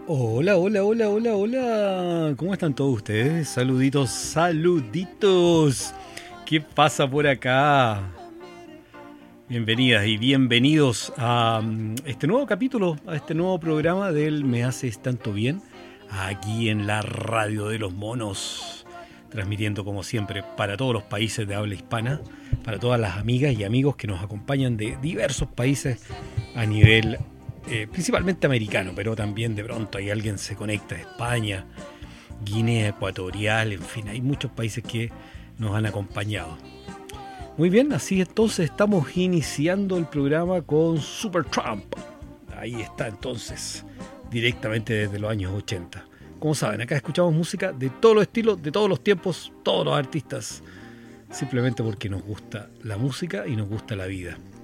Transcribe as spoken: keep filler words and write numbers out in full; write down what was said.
Hola, hola, hola, hola, hola. ¿Cómo están todos ustedes? Saluditos, saluditos. ¿Qué pasa por acá? Bienvenidas y bienvenidos a mm, este nuevo capítulo, a este nuevo programa del Me Haces Tanto Bien, aquí en la Radio de los Monos, transmitiendo como siempre para todos los países de habla hispana, para todas las amigas y amigos que nos acompañan de diversos países a nivel eh, principalmente americano, pero también de pronto hay alguien se conecta de España, Guinea Ecuatorial, en fin, hay muchos países que nos han acompañado. Muy bien, así entonces estamos iniciando el programa con Supertramp. Ahí está entonces, directamente desde los años ochenta. Como saben, acá escuchamos música de todos los estilos, de todos los tiempos, todos los artistas, simplemente porque nos gusta la música y nos gusta la vida.